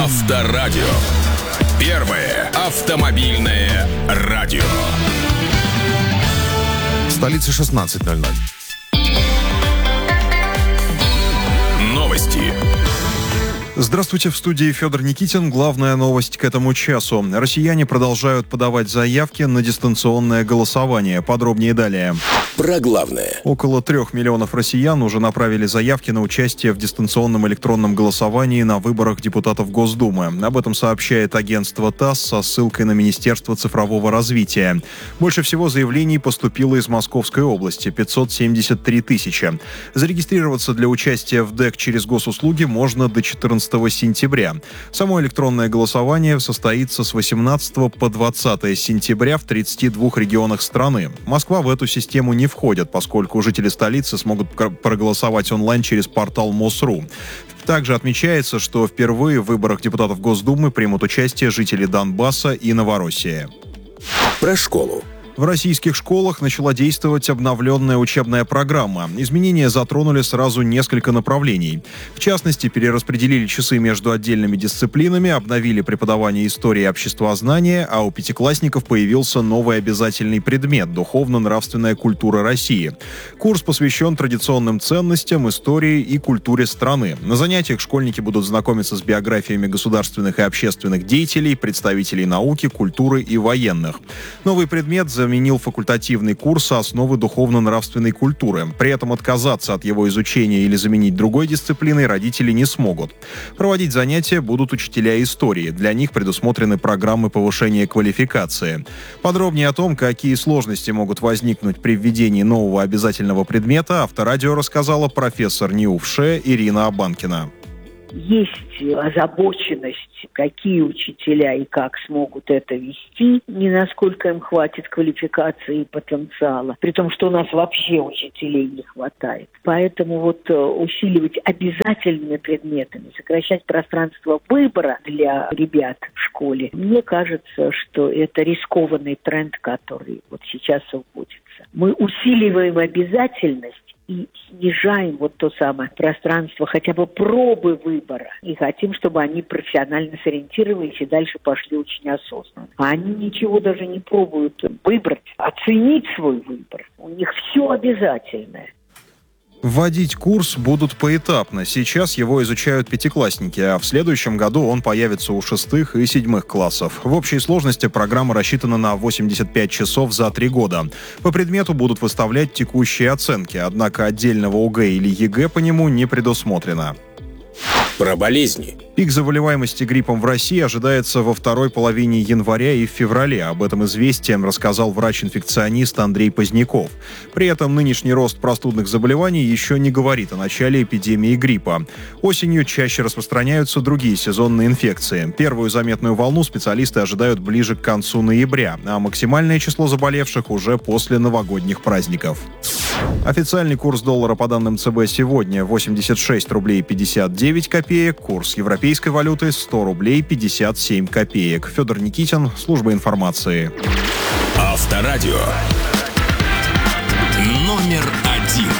Авторадио. Первое автомобильное радио. В столице 16:00. Новости. Здравствуйте, в студии Федор Никитин. Главная новость к этому часу. Россияне продолжают подавать заявки на дистанционное голосование. Подробнее далее. Про главное. Около 3 миллионов россиян уже направили заявки на участие в дистанционном электронном голосовании на выборах депутатов Госдумы. Об этом сообщает агентство ТАСС со ссылкой на Министерство цифрового развития. Больше всего заявлений поступило из Московской области – 573 тысячи. Зарегистрироваться для участия в ДЭК через госуслуги можно до 14 сентября. Само электронное голосование состоится с 18 по 20 сентября в 32 регионах страны. Москва в эту систему не входит, поскольку жители столицы смогут проголосовать онлайн через портал МОСРУ. Также отмечается, что впервые в выборах депутатов Госдумы примут участие жители Донбасса и Новороссии. Про школу. В российских школах начала действовать обновленная учебная программа. Изменения затронули сразу несколько направлений. В частности, перераспределили часы между отдельными дисциплинами, обновили преподавание истории и обществознания, а у пятиклассников появился новый обязательный предмет – духовно-нравственная культура России. Курс посвящен традиционным ценностям, истории и культуре страны. На занятиях школьники будут знакомиться с биографиями государственных и общественных деятелей, представителей науки, культуры и военных. Новый предмет заменил факультативный курс «Основы духовно-нравственной культуры». При этом отказаться от его изучения или заменить другой дисциплиной родители не смогут. Проводить занятия будут учителя истории. Для них предусмотрены программы повышения квалификации. Подробнее о том, какие сложности могут возникнуть при введении нового обязательного предмета, Авторадио рассказала профессор НИУ ВШЭ Ирина Абанкина. Есть озабоченность, какие учителя и как смогут это вести, не насколько им хватит квалификации и потенциала, при том, что у нас вообще учителей не хватает. Поэтому усиливать обязательными предметами, сокращать пространство выбора для ребят в школе, мне кажется, что это рискованный тренд, который сейчас вводится. Мы усиливаем обязательность и снижаем то самое пространство хотя бы пробы выбора. И хотим, чтобы они профессионально сориентировались и дальше пошли очень осознанно. А они ничего даже не пробуют выбрать, оценить свой выбор. У них все обязательное. Вводить курс будут поэтапно. Сейчас его изучают пятиклассники, а в следующем году он появится у 6 и 7 классов. В общей сложности программа рассчитана на 85 часов за 3 года. По предмету будут выставлять текущие оценки, однако отдельного ОГЭ или ЕГЭ по нему не предусмотрено. Про болезни. Пик заболеваемости гриппом в России ожидается во второй половине января и в феврале. Об этом «Известиям» рассказал врач-инфекционист Андрей Поздняков. При этом нынешний рост простудных заболеваний еще не говорит о начале эпидемии гриппа. Осенью чаще распространяются другие сезонные инфекции. Первую заметную волну специалисты ожидают ближе к концу ноября, а максимальное число заболевших уже после новогодних праздников. Официальный курс доллара по данным ЦБ сегодня 86 рублей 59 копеек, курс европейской валюты 100 рублей 57 копеек. Федор Никитин, служба информации. Авторадио. Номер 1.